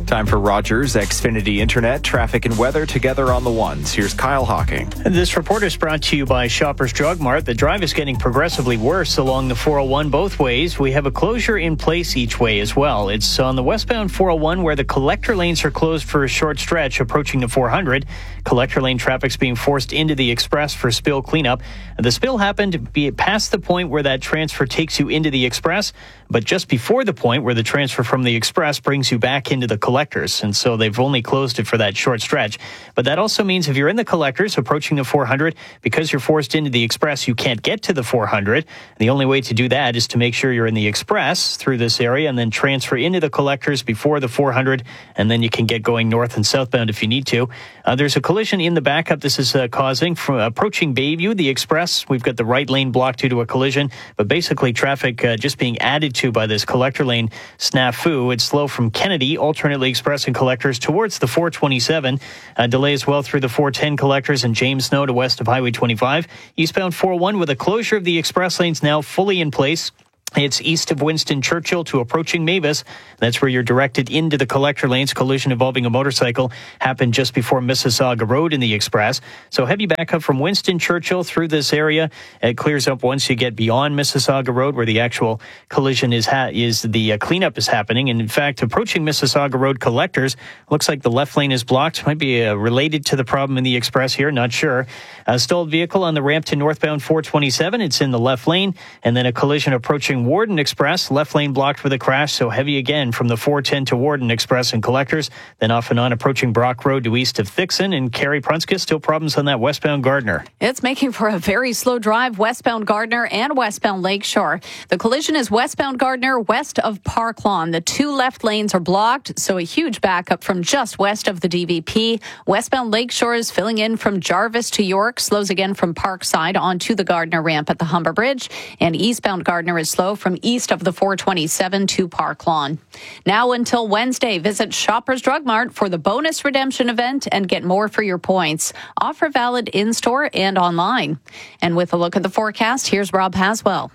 Time for Rogers Xfinity Internet, traffic and weather together on the ones. Here's Kyle Hawking. This report is brought to you by Shoppers Drug Mart. The drive is getting progressively worse along the 401 both ways. We have a closure in place each way as well. It's on the westbound 401 where the collector lanes are closed for a short stretch approaching the 400. Collector lane traffic's being forced into the express for spill cleanup. The spill happened past the point where that transfer takes you into the express, but just before the point where the transfer from the express brings you back into the collectors. And so they've only closed it for that short stretch. But that also means if you're in the collectors approaching the 400, because you're forced into the express, you can't get to the 400. The only way to do that is to make sure you're in the express through this area and then transfer into the collectors before the 400. And then you can get going north and southbound if you need to. There's a collision in the backup. This is causing from approaching Bayview, the express. We've got the right lane blocked due to a collision, but basically traffic just being added to by this collector lane snafu. It's slow from Kennedy, alternately express and collectors towards the 427. Delay as well through the 410 collectors and James Snow to west of Highway 25. Eastbound 401 with a closure of the express lanes now fully in place. It's east of Winston Churchill to approaching Mavis. That's where you're directed into the collector lanes. Collision involving a motorcycle happened just before Mississauga Road in the express. So heavy backup from Winston Churchill through this area. It clears up once you get beyond Mississauga Road where the actual collision is the cleanup is happening. And in fact, approaching Mississauga Road collectors, looks like the left lane is blocked. Might be related to the problem in the express here. Not sure. A stalled vehicle on the ramp to northbound 427. It's in the left lane. And then a collision approaching Warden Express, left lane blocked with a crash, so heavy again from the 410 to Warden Express and collectors, then off and on approaching Brock Road to east of Thixon and Carey Prunska. Still problems on that westbound Gardner. It's making for a very slow drive westbound Gardner and westbound Lakeshore. The collision is westbound Gardner west of Park Lawn. The two left lanes are blocked, so a huge backup from just west of the DVP. Westbound Lakeshore is filling in from Jarvis to York, slows again from Parkside onto the Gardner ramp at the Humber Bridge, and eastbound Gardner is slow from east of the 427 to Park Lawn. Now until Wednesday, visit Shoppers Drug Mart for the bonus redemption event and get more for your points. Offer valid in-store and online. And with a look at the forecast, here's Rob Haswell.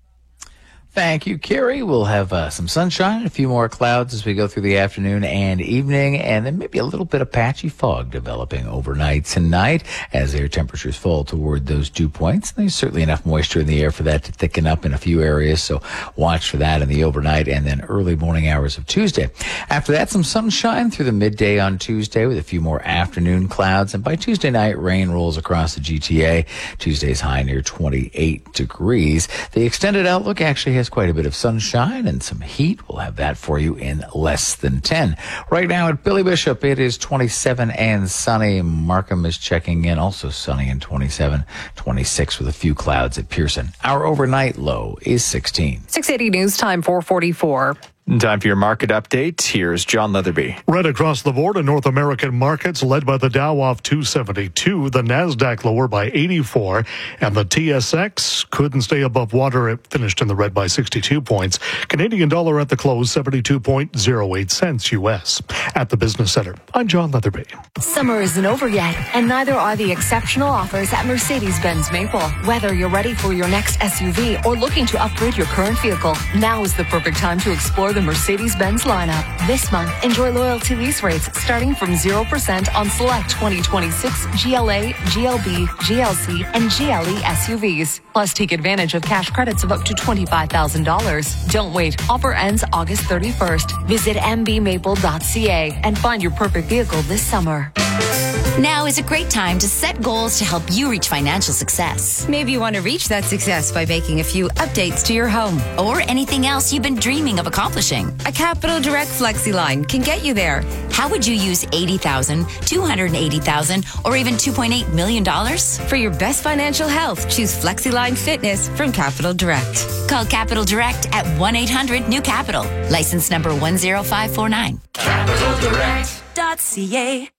Thank you, Carrie. We'll have some sunshine, a few more clouds as we go through the afternoon and evening, and then maybe a little bit of patchy fog developing overnight tonight as air temperatures fall toward those dew points. There's certainly enough moisture in the air for that to thicken up in a few areas, so watch for that in the overnight and then early morning hours of Tuesday. After that, some sunshine through the midday on Tuesday with a few more afternoon clouds, and by Tuesday night, rain rolls across the GTA. Tuesday's high near 28 degrees. The extended outlook actually has quite a bit of sunshine and some heat. We'll have that for you in less than 10. Right now at Billy Bishop, it is 27 and sunny. Markham is checking in, also sunny and 27, 26 with a few clouds at Pearson. Our overnight low is 16. 680 News Time 444. Time for your market update. Here's John Leatherby. Right across the board in North American markets, led by the Dow off 272, the Nasdaq lower by 84, and the TSX couldn't stay above water. It finished in the red by 62 points. Canadian dollar at the close, 72.08 cents U.S. At the Business Center, I'm John Leatherby. Summer isn't over yet, and neither are the exceptional offers at Mercedes-Benz Maple. Whether you're ready for your next SUV or looking to upgrade your current vehicle, now is the perfect time to explore the Mercedes-Benz lineup. This month, enjoy loyalty lease rates starting from 0% on select 2026 GLA, GLB, GLC, and GLE SUVs. Plus, take advantage of cash credits of up to $25,000. Don't wait. Offer ends August 31st. Visit mbmaple.ca and find your perfect vehicle this summer. Now is a great time to set goals to help you reach financial success. Maybe you want to reach that success by making a few updates to your home. Or anything else you've been dreaming of accomplishing. A Capital Direct FlexiLine can get you there. How would you use $80,000, $280,000, or even $2.8 million? For your best financial health, choose FlexiLine Fitness from Capital Direct. Call Capital Direct at 1-800-NEW-CAPITAL. License number 10549. CapitalDirect.ca.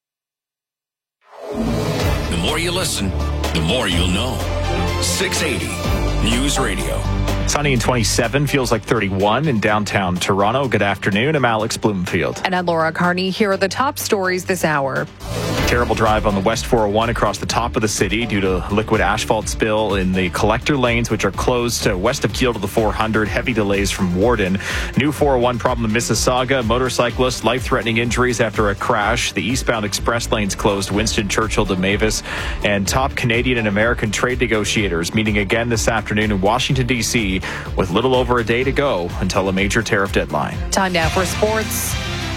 The more you listen, the more you'll know. 680 News Radio. Sunny and 27, feels like 31 in downtown Toronto. Good afternoon. I'm Alex Bloomfield. And I'm Laura Carney. Here are the top stories this hour. Terrible drive on the West 401 across the top of the city due to liquid asphalt spill in the collector lanes, which are closed west of Kiel to the 400. Heavy delays from Warden. New 401 problem in Mississauga. Motorcyclist, life-threatening injuries after a crash. The eastbound express lanes closed Winston Churchill to Mavis. And top Canadian and American trade negotiators meeting again this afternoon in Washington, D.C. with little over a day to go until a major tariff deadline. Time now for sports.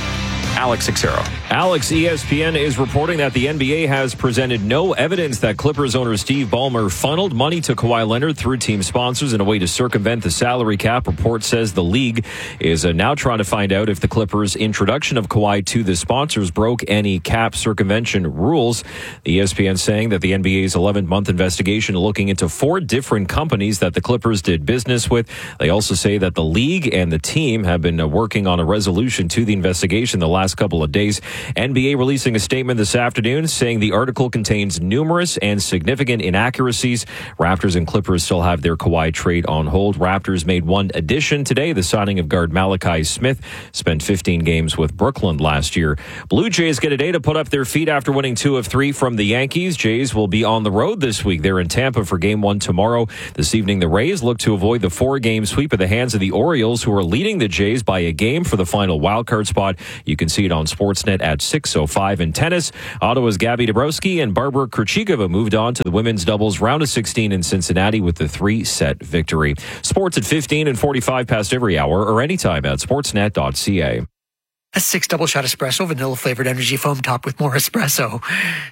Alex Xero. Alex, ESPN is reporting that the NBA has presented no evidence that Clippers owner Steve Ballmer funneled money to Kawhi Leonard through team sponsors in a way to circumvent the salary cap. Report says the league is now trying to find out if the Clippers' introduction of Kawhi to the sponsors broke any cap circumvention rules. The ESPN saying that the NBA's 11th-month investigation looking into 4 different companies that the Clippers did business with. They also say that the league and the team have been working on a resolution to the investigation the last couple of days. NBA releasing a statement this afternoon saying the article contains numerous and significant inaccuracies. Raptors and Clippers still have their Kawhi trade on hold. Raptors made one addition today, the signing of guard Malachi Smith. Spent 15 games with Brooklyn last year. Blue Jays get a day to put up their feet after winning 2 of 3 from the Yankees. Jays will be on the road this week. They're in Tampa for Game 1 tomorrow. This evening, the Rays look to avoid the 4-game sweep at the hands of the Orioles, who are leading the Jays by a game for the final wildcard spot. You can see it on Sportsnet at 6:05. In tennis, Ottawa's Gabby Dabrowski and Barbara Krejcikova moved on to the women's doubles round of 16 in Cincinnati with the 3-set victory. Sports at 15 and 45 past every hour or anytime at sportsnet.ca. A 6 double-shot espresso, vanilla-flavored energy foam topped with more espresso.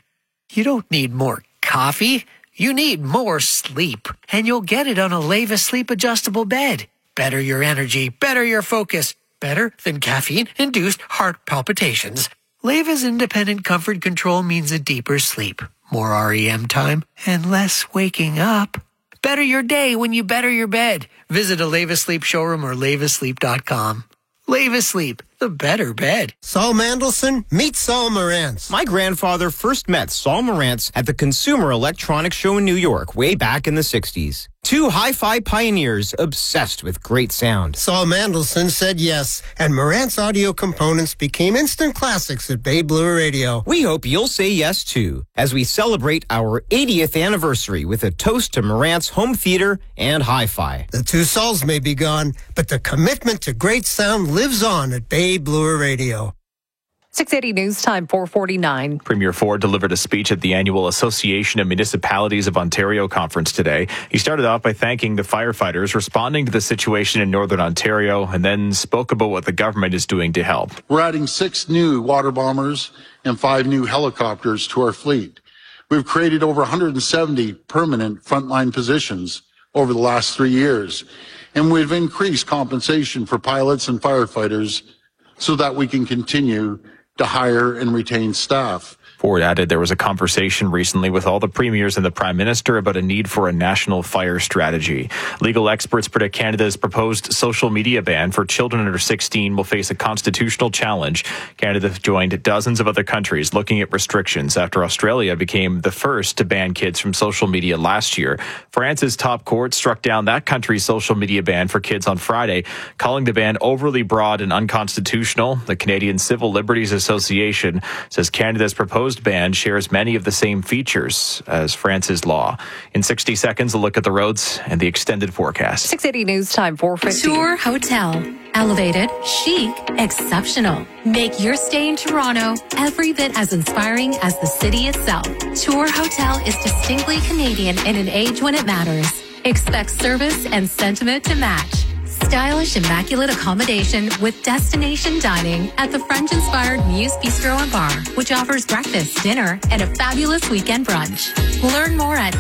You don't need more coffee. You need more sleep. And you'll get it on a Leva Sleep Adjustable Bed. Better your energy, better your focus. Better than caffeine-induced heart palpitations. Leva's independent comfort control means a deeper sleep, more REM time, and less waking up. Better your day when you better your bed. Visit a Leva Sleep showroom or levasleep.com. Leva Sleep, the better bed. Saul Mandelson, meet Saul Marantz. My grandfather first met Saul Marantz at the Consumer Electronics Show in New York way back in the 60s. 2 hi-fi pioneers obsessed with great sound. Saul Mandelson said yes, and Marantz audio components became instant classics at Bay Blue Radio. We hope you'll say yes, too, as we celebrate our 80th anniversary with a toast to Marantz home theater and hi-fi. The 2 Sauls may be gone, but the commitment to great sound lives on at Bay Blue Radio. 680 News Time, 4:49. Premier Ford delivered a speech at the annual Association of Municipalities of Ontario conference today. He started off by thanking the firefighters responding to the situation in Northern Ontario and then spoke about what the government is doing to help. We're adding 6 new water bombers and 5 new helicopters to our fleet. We've created over 170 permanent frontline positions over the last 3 years, and we've increased compensation for pilots and firefighters so that we can continue to hire and retain staff. Ford added there was a conversation recently with all the premiers and the Prime Minister about a need for a national fire strategy. Legal experts predict Canada's proposed social media ban for children under 16 will face a constitutional challenge. Canada joined dozens of other countries looking at restrictions after Australia became the first to ban kids from social media last year. France's top court struck down that country's social media ban for kids on Friday, calling the ban overly broad and unconstitutional. The Canadian Civil Liberties Association says Canada's proposed ban shares many of the same features as France's law. In 60 seconds, a look at the roads and the extended forecast. 680 News Time, 4:50. Tour Hotel. Elevated, chic, exceptional. Make your stay in Toronto every bit as inspiring as the city itself. Tour Hotel is distinctly Canadian in an age when it matters. Expect service and sentiment to match. Stylish, immaculate accommodation with destination dining at the French-inspired Muse Bistro and Bar, which offers breakfast, dinner, and a fabulous weekend brunch. Learn more at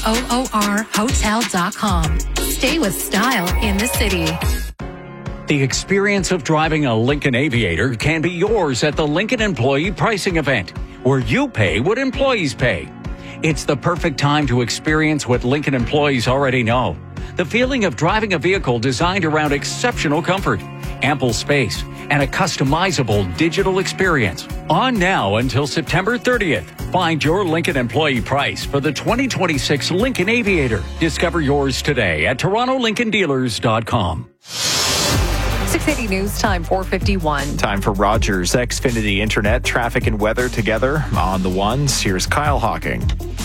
toorhotel.com. Stay with style in the city. The experience of driving a Lincoln Aviator can be yours at the Lincoln Employee Pricing Event, where you pay what employees pay. It's the perfect time to experience what Lincoln employees already know. The feeling of driving a vehicle designed around exceptional comfort, ample space, and a customizable digital experience. On now until September 30th. Find your Lincoln employee price for the 2026 Lincoln Aviator. Discover yours today at TorontoLincolnDealers.com. 680 News Time, 4:51. Time for Rogers Xfinity Internet, traffic and weather together on the ones. Here's Kyle Hawking.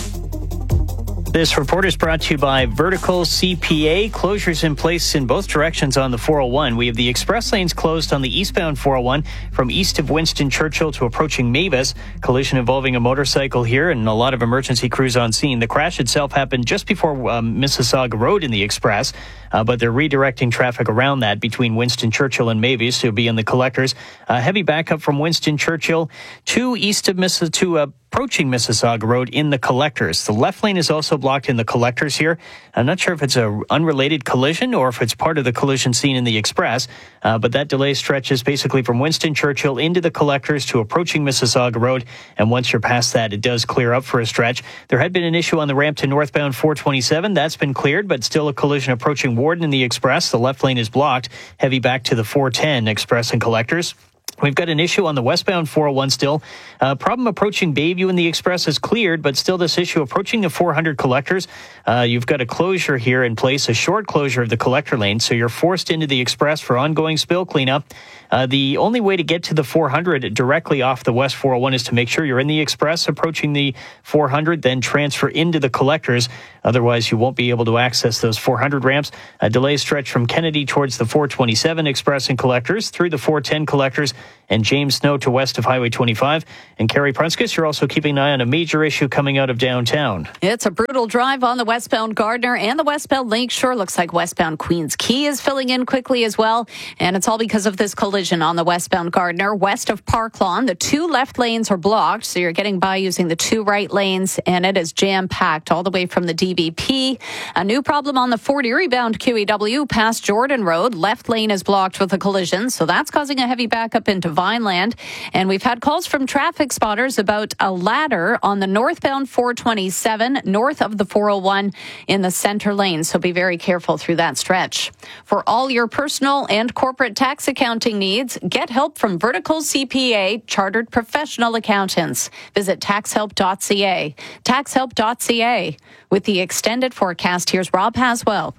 This report is brought to you by Vertical CPA. Closures in place in both directions on the 401. We have the express lanes closed on the eastbound 401 from east of Winston Churchill to approaching Mavis. Collision involving a motorcycle here and a lot of emergency crews on scene. The crash itself happened just before Mississauga Road in the express, but they're redirecting traffic around that between Winston Churchill and Mavis to be in the collectors. Heavy backup from Winston Churchill to east of approaching Mississauga Road in the collectors. The left lane is also blocked in the collectors here. I'm not sure if it's an unrelated collision or if it's part of the collision scene in the express, but that delay stretches basically from Winston Churchill into the collectors to approaching Mississauga Road, and once you're past that, it does clear up for a stretch. There had been an issue on the ramp to northbound 427. That's been cleared, but still a collision approaching Warden in the express. The left lane is blocked. Heavy back to the 410 express and collectors. We've got an issue on the westbound 401 still. Problem approaching Bayview in the express is cleared, but still this issue approaching the 400 collectors. You've got a closure here in place, a short closure of the collector lane, so you're forced into the express for ongoing spill cleanup. The only way to get to the 400 directly off the West 401 is to make sure you're in the express approaching the 400, then transfer into the collectors. Otherwise, you won't be able to access those 400 ramps. A delay stretch from Kennedy towards the 427 express and collectors through the 410 collectors and James Snow to west of Highway 25. And Carrie Prunskis, you're also keeping an eye on a major issue coming out of downtown. It's a brutal drive on the westbound Gardner and the westbound Lakeshore. Looks like westbound Queens Quay is filling in quickly as well. And it's all because of this collision on the westbound Gardner. West of Park Lawn, the two left lanes are blocked, so you're getting by using the two right lanes, and it is jam-packed all the way from the DVP. A new problem on the Fort Erie bound QEW past Jordan Road. Left lane is blocked with a collision, so that's causing a heavy backup into Vineland. And we've had calls from traffic spotters about a ladder on the northbound 427 north of the 401 in the center lane, so be very careful through that stretch. For all your personal and corporate tax accounting needs, get help from Vertical CPA, chartered professional accountants. Visit taxhelp.ca. Taxhelp.ca. With the extended forecast, here's Rob Haswell.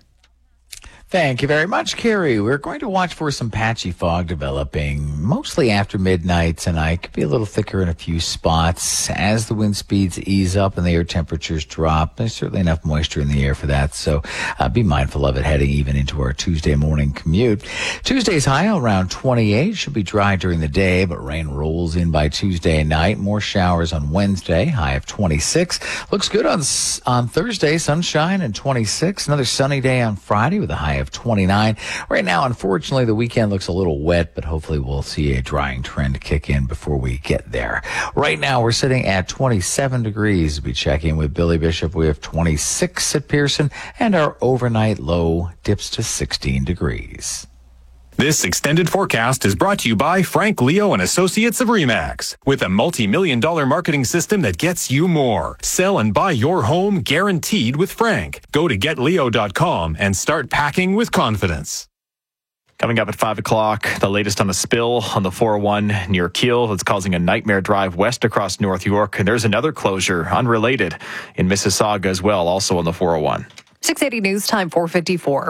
Thank you very much, Carrie. We're going to watch for some patchy fog developing mostly after midnight tonight. Could be a little thicker in a few spots as the wind speeds ease up and the air temperatures drop. There's certainly enough moisture in the air for that, so be mindful of it heading even into our Tuesday morning commute. Tuesday's high around 28. Should be dry during the day, but rain rolls in by Tuesday night. More showers on Wednesday, high of 26. Looks good on Thursday, sunshine and 26. Another sunny day on Friday with a high of 29. Right now, unfortunately, the weekend looks a little wet, but hopefully we'll see a drying trend kick in before we get there. Right now, we're sitting at 27 degrees. We'll be checking with Billy Bishop. We have 26 at Pearson, and our overnight low dips to 16 degrees. This extended forecast is brought to you by Frank Leo and Associates of RE/MAX. With a multi-million-dollar marketing system that gets you more. Sell and buy your home guaranteed with Frank. Go to getleo.com and start packing with confidence. Coming up at 5 o'clock, the latest on the spill on the 401 near Kiel that's causing a nightmare drive west across North York. And there's another closure, unrelated, in Mississauga as well, also on the 401. 680 News Time, 4:54.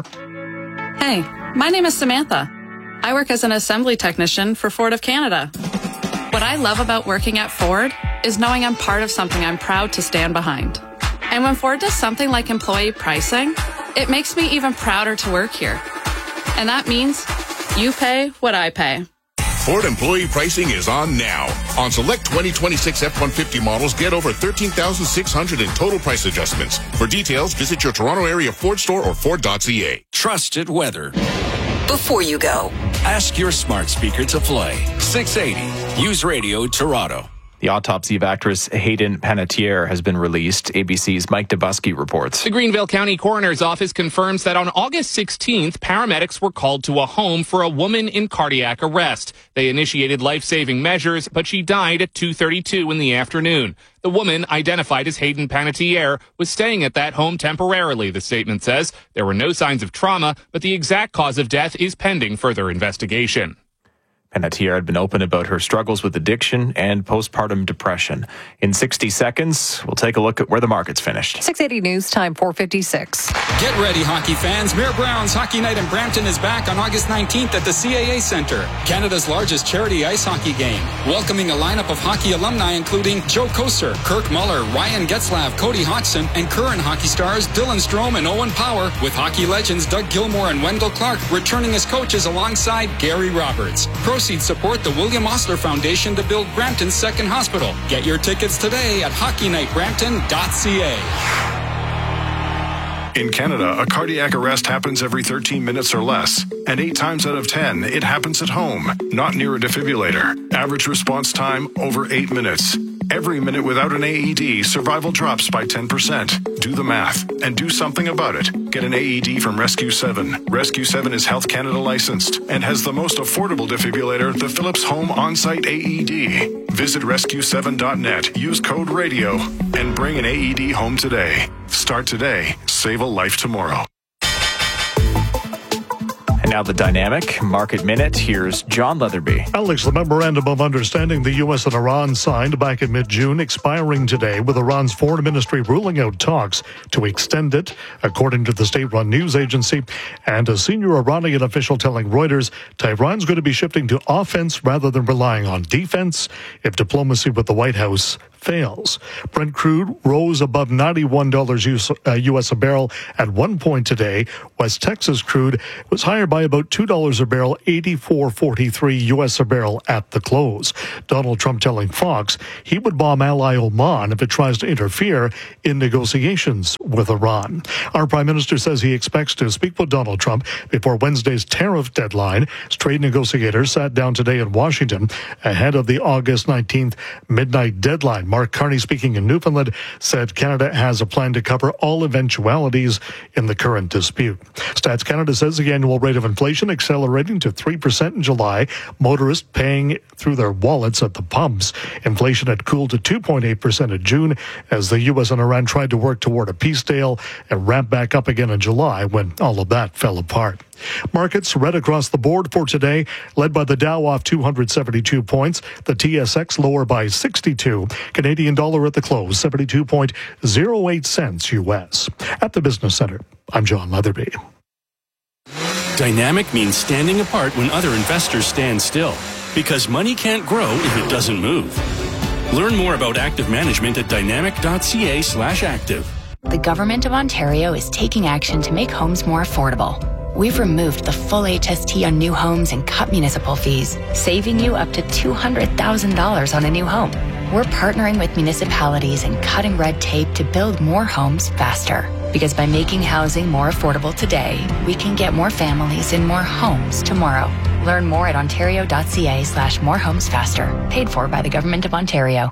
Hey, my name is Samantha. I work as an assembly technician for Ford of Canada. What I love about working at Ford is knowing I'm part of something I'm proud to stand behind. And when Ford does something like employee pricing, it makes me even prouder to work here. And that means you pay what I pay. Ford employee pricing is on now. On select 2026 F-150 models, get over $13,600 in total price adjustments. For details, visit your Toronto area Ford store or Ford.ca. Trusted weather. Before you go, ask your smart speaker to play 680 News Radio Toronto. The autopsy of actress Hayden Panettiere has been released. ABC's Mike Dubusky reports. The Greenville County Coroner's Office confirms that on August 16th, paramedics were called to a home for a woman in cardiac arrest. They initiated life-saving measures, but she died at 2:32 in the afternoon. The woman, identified as Hayden Panettiere, was staying at that home temporarily, the statement says. There were no signs of trauma, but the exact cause of death is pending further investigation. Panatia had been open about her struggles with addiction and postpartum depression. In 60 seconds, we'll take a look at where the market's finished. 6:80 news time, 4:56. Get ready, hockey fans. Mayor Brown's Hockey Night in Brampton is back on August 19th at the CAA Centre, Canada's largest charity ice hockey game. Welcoming a lineup of hockey alumni including Joe Koser, Kirk Muller, Ryan Getzlav, Cody Hodgson, and current hockey stars Dylan Strome and Owen Power, with hockey legends Doug Gilmore and Wendell Clark returning as coaches alongside Gary Roberts. Proceeds support the William Osler Foundation to build Brampton's second hospital. Get your tickets today at hockeynightbrampton.ca. In Canada, a cardiac arrest happens every 13 minutes or less, and 8 times out of 10, it happens at home, not near a defibrillator. Average response time, over 8 minutes. Every minute without an AED, survival drops by 10%. Do the math and do something about it. Get an AED from Rescue 7. Rescue 7 is Health Canada licensed and has the most affordable defibrillator, the Philips Home On-Site AED. Visit rescue7.net, use code RADIO, and bring an AED home today. Start today. Save a life tomorrow. And now the Dynamic Market Minute. Here's John Leatherby. Alex, the memorandum of understanding the U.S. and Iran signed back in mid-June expiring today, with Iran's foreign ministry ruling out talks to extend it, according to the state-run news agency. And a senior Iranian official telling Reuters Tehran's going to be shifting to offense rather than relying on defense if diplomacy with the White House fails. Brent crude rose above $91 U.S. a barrel at one point today. West Texas crude was higher by about $2 a barrel, $84.43 U.S. a barrel at the close. Donald Trump telling Fox he would bomb ally Oman if it tries to interfere in negotiations with Iran. Our prime minister says he expects to speak with Donald Trump before Wednesday's tariff deadline. Trade negotiators sat down today in Washington ahead of the August 19th midnight deadline. Mark Carney, speaking in Newfoundland, said Canada has a plan to cover all eventualities in the current dispute. Stats Canada says the annual rate of inflation accelerating to 3% in July. Motorists paying through their wallets at the pumps. Inflation had cooled to 2.8% in June as the U.S. and Iran tried to work toward a peace deal and ramped back up again in July when all of that fell apart. Markets red across the board for today, led by the Dow off 272 points, the TSX lower by 62. Canadian dollar at the close, 72.08 cents U.S. At the Business Center, I'm John Leatherby. Dynamic means standing apart when other investors stand still, because money can't grow if it doesn't move. Learn more about active management at dynamic.ca/active. The Government of Ontario is taking action to make homes more affordable. We've removed the full HST on new homes and cut municipal fees, saving you up to $200,000 on a new home. We're partnering with municipalities and cutting red tape to build more homes faster. Because by making housing more affordable today, we can get more families in more homes tomorrow. Learn more at ontario.ca/morehomesfaster. Paid for by the Government of Ontario.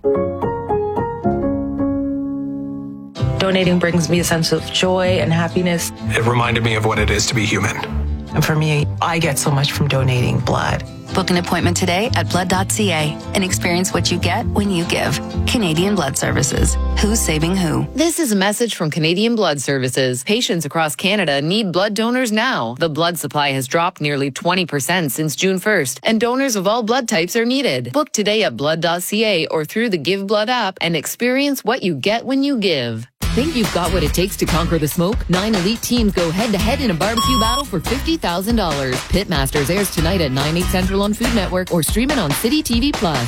Donating brings me a sense of joy and happiness. It reminded me of what it is to be human. And for me, I get so much from donating blood. Book an appointment today at blood.ca and experience what you get when you give. Canadian Blood Services. Who's saving who? This is a message from Canadian Blood Services. Patients across Canada need blood donors now. The blood supply has dropped nearly 20% since June 1st, and donors of all blood types are needed. Book today at blood.ca or through the Give Blood app and experience what you get when you give. Think you've got what it takes to conquer the smoke? 9 elite teams go head-to-head in a barbecue battle for $50,000. Pitmasters airs tonight at 9, 8 Central on Food Network or stream it on City TV+.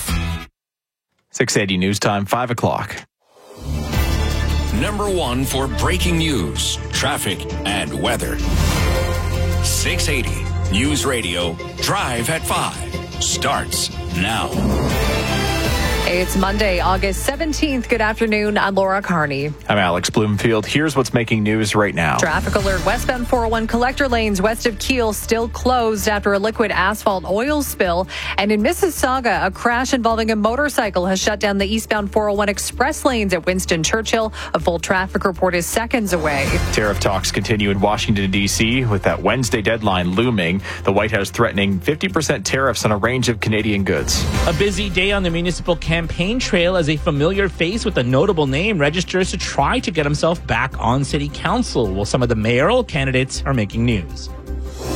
6:80 news time, 5 o'clock. Number 1 for breaking news, traffic, and weather. 680 News Radio Drive at 5 starts now. It's Monday, August 17th. Good afternoon. I'm Laura Carney. I'm Alex Bloomfield. Here's what's making news right now. Traffic alert. Westbound 401 collector lanes west of Kiel still closed after a liquid asphalt oil spill. And in Mississauga, a crash involving a motorcycle has shut down the eastbound 401 express lanes at Winston Churchill. A full traffic report is seconds away. Tariff talks continue in Washington, D.C. with that Wednesday deadline looming. The White House threatening 50% tariffs on a range of Canadian goods. A busy day on the municipal campaign trail as a familiar face with a notable name registers to try to get himself back on city council, while some of the mayoral candidates are making news.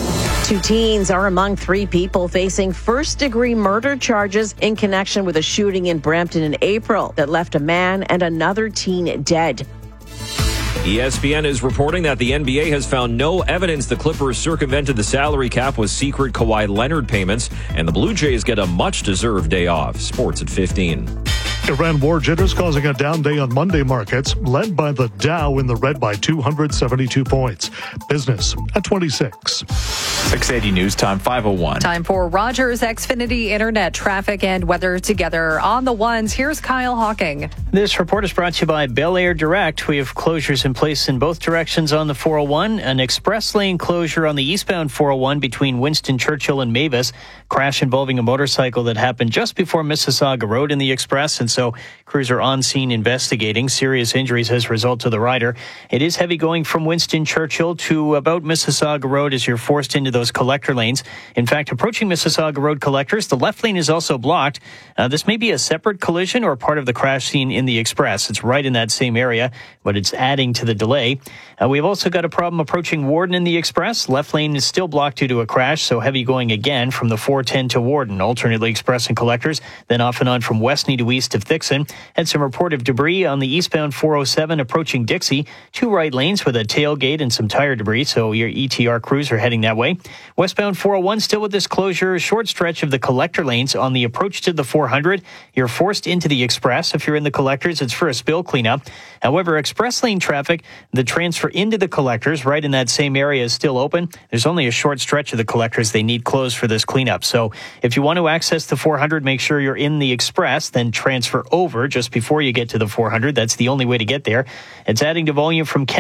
Two teens are among three people facing first-degree murder charges in connection with a shooting in Brampton in April that left a man and another teen dead. ESPN is reporting that the NBA has found no evidence the Clippers circumvented the salary cap with secret Kawhi Leonard payments, and the Blue Jays get a much-deserved day off. Sports at 15. Iran war jitters causing a down day on Monday markets, led by the Dow in the red by 272 points. Business at 26. 680 News Time, 5:01. Time for Rogers Xfinity Internet traffic and weather together on the ones. Here's Kyle Hawking. This report is brought to you by Bel Air Direct. We have closures in place in both directions on the 401. An express lane closure on the eastbound 401 between Winston Churchill and Mavis. Crash involving a motorcycle that happened just before Mississauga Road in the express, and so crews are on scene investigating. Serious injuries as a result of the rider. It is heavy going from Winston Churchill to about Mississauga Road as you're forced into those collector lanes. In fact, approaching Mississauga Road collectors, the left lane is also blocked. This may be a separate collision or part of the crash scene in the express. It's right in that same area, but it's adding to the delay. We've also got a problem approaching Warden in the express. Left lane is still blocked due to a crash, so heavy going again from the 410 to Warden, alternately express and collectors, then off and on from Westney to east of Thixon. Had some report of debris on the eastbound 407 approaching Dixie. Two right lanes with a tailgate and some tire debris, so your ETR crews are heading that way. Westbound 401 still with this closure, short stretch of the collector lanes on the approach to the 400. You're forced into the express. If you're in the collectors, it's for a spill cleanup. However, express lane traffic, the transfer into the collectors right in that same area is still open. There's only a short stretch of the collectors they need closed for this cleanup. So if you want to access the 400, make sure you're in the express, then transfer over just before you get to the 400. That's the only way to get there. It's adding to volume from